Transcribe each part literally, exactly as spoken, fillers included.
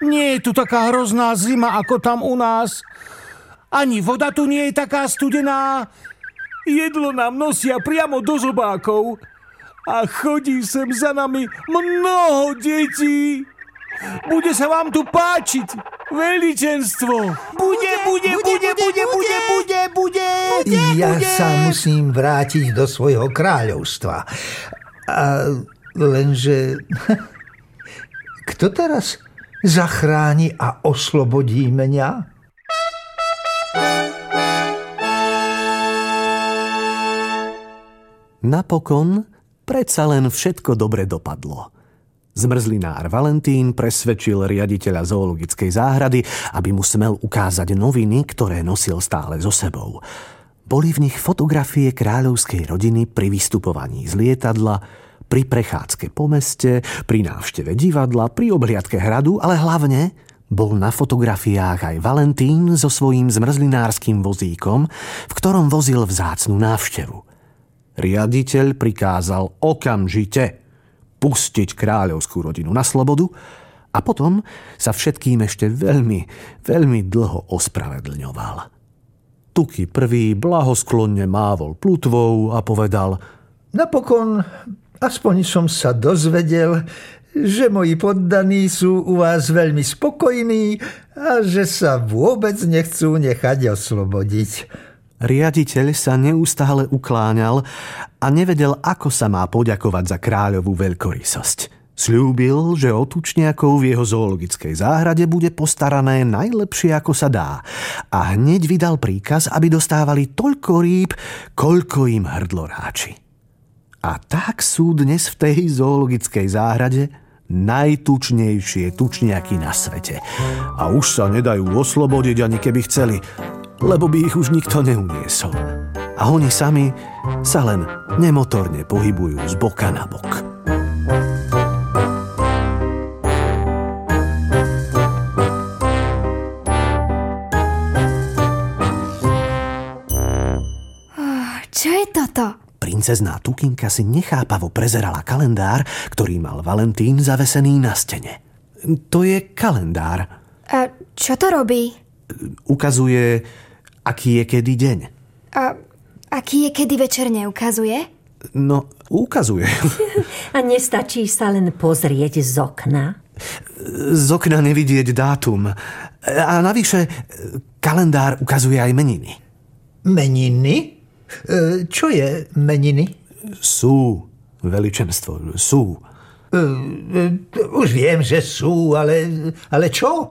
Nie je tu taká hrozná zima, ako tam u nás. Ani voda tu nie je taká studená. Jedlo nám nosia priamo do zobákov. A chodí sem za nami mnoho detí. Bude sa vám tu páčiť, veličenstvo. Bude, bude, bude, bude, bude, bude, bude. Ja sa musím vrátiť do svojho kráľovstva. A lenže... Kto teraz zachráni a oslobodí mňa? Napokon predsa len všetko dobre dopadlo. Zmrzlinár Valentín presvedčil riaditeľa zoologickej záhrady, aby mu smel ukázať noviny, ktoré nosil stále so sebou. Boli v nich fotografie kráľovskej rodiny pri vystupovaní z lietadla, pri prechádzke po meste, pri návšteve divadla, pri obhliadke hradu, ale hlavne bol na fotografiách aj Valentín so svojím zmrzlinárskym vozíkom, v ktorom vozil vzácnu návštevu. Riaditeľ prikázal okamžite pustiť kráľovskú rodinu na slobodu a potom sa všetkým ešte veľmi, veľmi dlho ospravedlňoval. Tuky prvý blahosklonne mávol plutvou a povedal: Napokon aspoň som sa dozvedel, že moji poddaní sú u vás veľmi spokojní a že sa vôbec nechcú nechať oslobodiť. Riaditeľ sa neustále ukláňal a nevedel, ako sa má poďakovať za kráľovú veľkorysosť. Sľúbil, že o tučniakov v jeho zoologickej záhrade bude postarané najlepšie, ako sa dá. A hneď vydal príkaz, aby dostávali toľko rýb, koľko im hrdlo ráči. A tak sú dnes v tej zoologickej záhrade najtučnejšie tučniaky na svete. A už sa nedajú oslobodiť, ani keby chceli, lebo by ich už nikto neuniesol. A oni sami sa len nemotorne pohybujú z boka na bok. Oh, čo je toto? Princezná Tukinka si nechápavo prezerala kalendár, ktorý mal Valentín zavesený na stene. To je kalendár. A čo to robí? Ukazuje, aký je kedy deň. A aký je kedy večer neukazuje? No, ukazuje. A nestačí sa len pozrieť z okna? Z okna nevidieť dátum. A navyše, kalendár ukazuje aj meniny. Meniny? Čo je meniny? Sú, veličenstvo, sú. Už viem, že sú, ale, ale čo?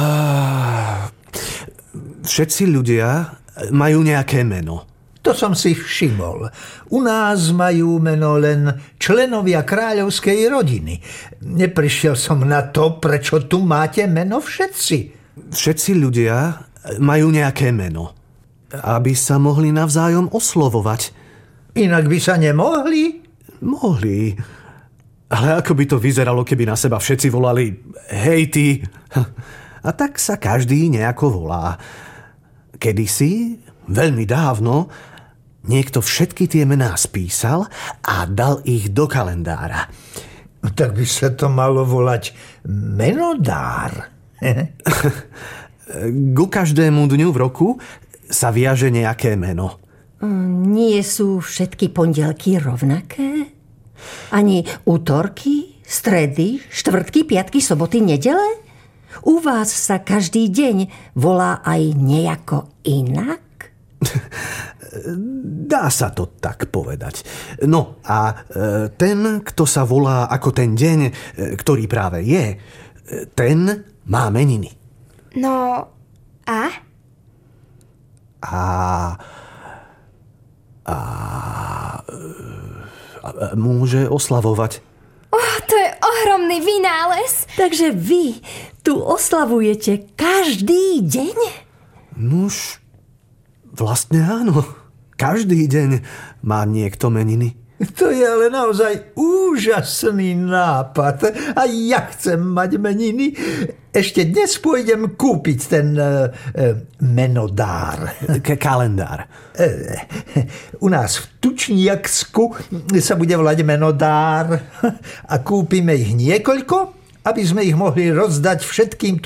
Všetci ľudia majú nejaké meno. To som si všimol. U nás majú meno len členovia kráľovskej rodiny. Neprišiel som na to, prečo tu máte meno všetci. Všetci ľudia majú nejaké meno, aby sa mohli navzájom oslovovať. Inak by sa nemohli? Mohli. Ale ako by to vyzeralo, keby na seba všetci volali hej ty. A tak sa každý nejako volá. Kedysi, veľmi dávno, niekto všetky tie mená spísal a dal ich do kalendára. Tak by sa to malo volať menodár. Ku každému dňu v roku sa viaže nejaké meno. Nie sú všetky pondelky rovnaké? Ani útorky, stredy, štvrtky, piatky, soboty, nedele? U vás sa každý deň volá aj nejako inak? Dá sa to tak povedať. No a ten, kto sa volá ako ten deň, ktorý práve je, ten má meniny. No a? A... A... môže oslavovať. Oh, to je ohromný vynález. Takže vy tu oslavujete každý deň? Nuž, vlastne áno. Každý deň má niekto meniny. To je ale naozaj úžasný nápad. A ja chcem mať meniny. Ešte dnes pôjdem kúpiť ten uh, menodár. K- kalendár. U nás v Tučniaksku sa bude volať menodár a kúpime ich niekoľko, aby sme ich mohli rozdať všetkým